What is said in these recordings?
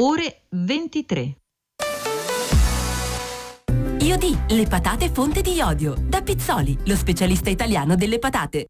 ore 23. IOD, le patate fonte di iodio. Da Pizzoli, lo specialista italiano delle patate.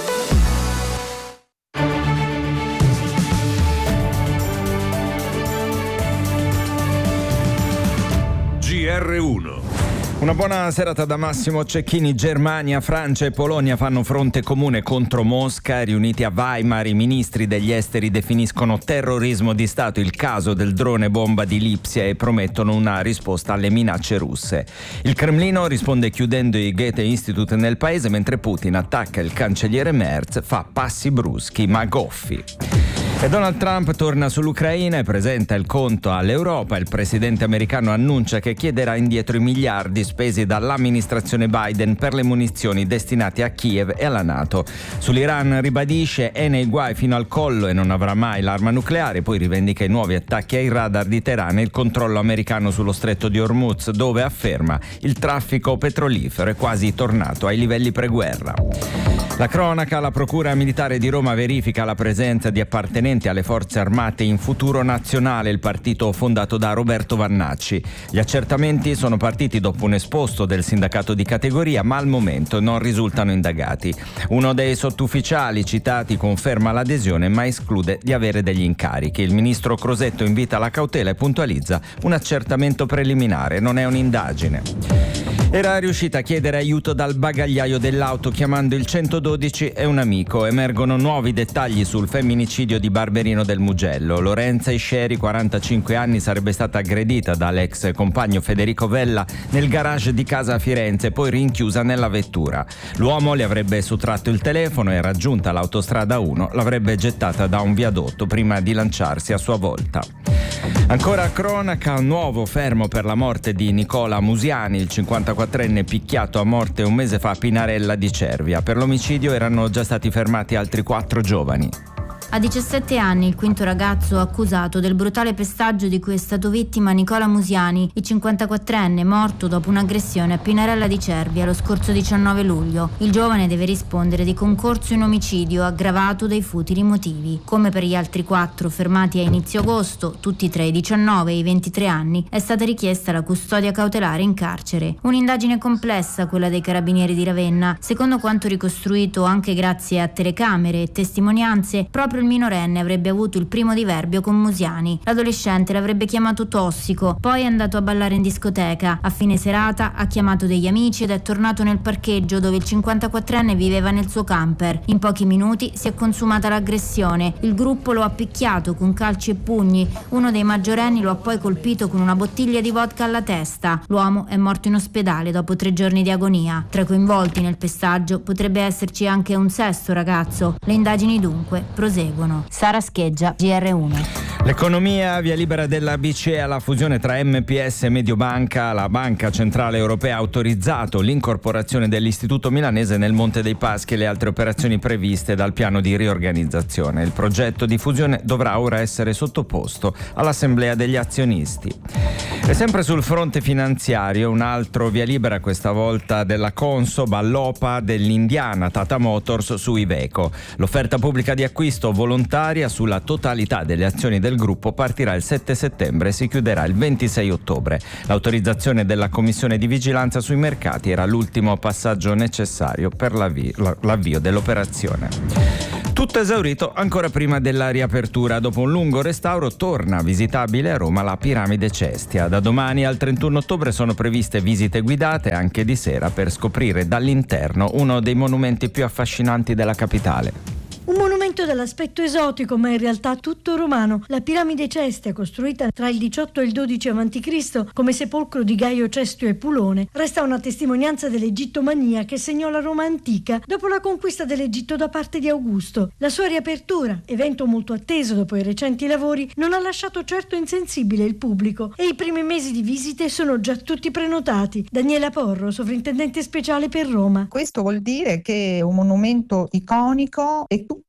GR1. Una buona serata da Massimo Cecchini. Germania, Francia e Polonia fanno fronte comune contro Mosca. Riuniti a Weimar, i ministri degli esteri definiscono terrorismo di Stato il caso del drone bomba di Lipsia e promettono una risposta alle minacce russe. Il Cremlino risponde chiudendo i Goethe Institute nel paese, mentre Putin attacca il cancelliere Merz, fa passi bruschi ma goffi. E Donald Trump torna sull'Ucraina e presenta il conto all'Europa. Il presidente americano annuncia che chiederà indietro i miliardi spesi dall'amministrazione Biden per le munizioni destinate a Kiev e alla NATO. Sull'Iran ribadisce è nei guai fino al collo e non avrà mai l'arma nucleare, poi rivendica i nuovi attacchi ai radar di Teheran e il controllo americano sullo stretto di Hormuz, dove afferma il traffico petrolifero è quasi tornato ai livelli preguerra. La cronaca: la Procura Militare di Roma verifica la presenza di appartenenti alle forze armate in Futuro Nazionale, il partito fondato da Roberto Vannacci. Gli accertamenti sono partiti dopo un esposto del sindacato di categoria, ma al momento non risultano indagati. Uno dei sottufficiali citati conferma l'adesione, ma esclude di avere degli incarichi. Il ministro Crosetto invita alla cautela e puntualizza un accertamento preliminare, non è un'indagine. Era riuscita a chiedere aiuto dal bagagliaio dell'auto chiamando il 112 e un amico. Emergono nuovi dettagli sul femminicidio di Barberino del Mugello. Lorenza Isceri, 45 anni, sarebbe stata aggredita dall'ex compagno Federico Vella nel garage di casa a Firenze, poi rinchiusa nella vettura. L'uomo le avrebbe sottratto il telefono e, raggiunta l'autostrada 1, l'avrebbe gettata da un viadotto prima di lanciarsi a sua volta. Ancora cronaca: un nuovo fermo per la morte di Nicola Musiani, il 54enne picchiato a morte un mese fa a Pinarella di Cervia. Per l'omicidio erano già stati fermati altri 4 giovani. A 17 anni il quinto ragazzo accusato del brutale pestaggio di cui è stato vittima Nicola Musiani, il 54enne morto dopo un'aggressione a Pinarella di Cervia lo scorso 19 luglio. Il giovane deve rispondere di concorso in omicidio aggravato dai futili motivi. Come per gli altri 4 fermati a inizio agosto, tutti tra i 19 e i 23 anni, è stata richiesta la custodia cautelare in carcere. Un'indagine complessa quella dei carabinieri di Ravenna. Secondo quanto ricostruito anche grazie a telecamere e testimonianze, proprio il minorenne avrebbe avuto il primo diverbio con Musiani. L'adolescente l'avrebbe chiamato tossico, poi è andato a ballare in discoteca. A fine serata ha chiamato degli amici ed è tornato nel parcheggio dove il 54enne viveva nel suo camper. In pochi minuti si è consumata l'aggressione. Il gruppo lo ha picchiato con calci e pugni. Uno dei maggiorenni lo ha poi colpito con una bottiglia di vodka alla testa. L'uomo è morto in ospedale dopo 3 giorni di agonia. Tra i coinvolti nel pestaggio potrebbe esserci anche un sesto ragazzo. Le indagini dunque proseguono. Sara Scheggia, GR1. L'economia: via libera della BCE alla fusione tra MPS e Mediobanca. La Banca Centrale Europea ha autorizzato l'incorporazione dell'Istituto Milanese nel Monte dei Paschi e le altre operazioni previste dal piano di riorganizzazione. Il progetto di fusione dovrà ora essere sottoposto all'assemblea degli azionisti. E sempre sul fronte finanziario, un altro via libera, questa volta della Consob all'OPA dell'indiana Tata Motors su Iveco. L'offerta pubblica di acquisto volontaria sulla totalità delle azioni del gruppo partirà il 7 settembre e si chiuderà il 26 ottobre. L'autorizzazione della Commissione di Vigilanza sui Mercati era l'ultimo passaggio necessario per l'avvio dell'operazione. Tutto esaurito ancora prima della riapertura. Dopo un lungo restauro torna visitabile a Roma la Piramide Cestia. Da domani al 31 ottobre sono previste visite guidate anche di sera per scoprire dall'interno uno dei monumenti più affascinanti della capitale. Un monumento dall'aspetto esotico, ma in realtà tutto romano. La Piramide Cestia, costruita tra il 18 e il 12 a.C. come sepolcro di Gaio Cestio e Pulone, resta una testimonianza dell'egittomania che segnò la Roma antica dopo la conquista dell'Egitto da parte di Augusto. La sua riapertura, evento molto atteso dopo i recenti lavori, non ha lasciato certo insensibile il pubblico e i primi mesi di visite sono già tutti prenotati. Daniela Porro, sovrintendente speciale per Roma. Questo vuol dire che è un monumento iconico e tutti vogliono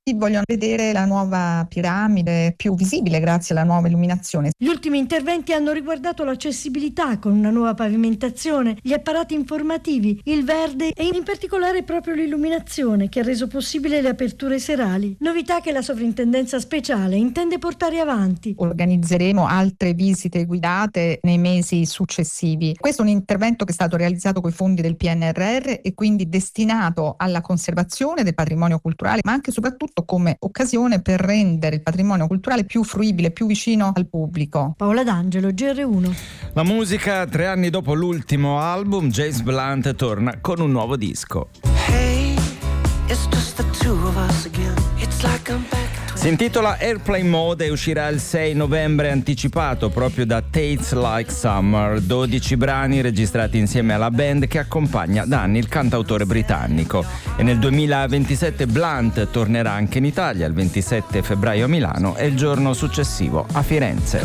vedere la nuova piramide più visibile grazie alla nuova illuminazione. Gli ultimi interventi hanno riguardato l'accessibilità con una nuova pavimentazione, gli apparati informativi, il verde e in particolare proprio l'illuminazione che ha reso possibile le aperture serali. Novità che la sovrintendenza speciale intende portare avanti. Organizzeremo altre visite guidate nei mesi successivi. Questo è un intervento che è stato realizzato con i fondi del PNRR e quindi destinato alla conservazione del patrimonio culturale, ma anche e soprattutto come occasione per rendere il patrimonio culturale più fruibile, più vicino al pubblico. Paola D'Angelo, GR1. La musica, 3 anni dopo l'ultimo album, James Blunt torna con un nuovo disco. Hey, it's just the two of us again. It's like I'm back. Si intitola Airplane Mode e uscirà il 6 novembre, anticipato proprio da Tastes Like Summer. 12 brani registrati insieme alla band che accompagna da anni il cantautore britannico. E nel 2027 Blunt tornerà anche in Italia, il 27 febbraio a Milano e il giorno successivo a Firenze.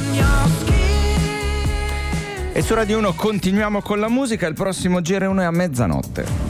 E su Radio 1 continuiamo con la musica, il prossimo GR1 è a mezzanotte.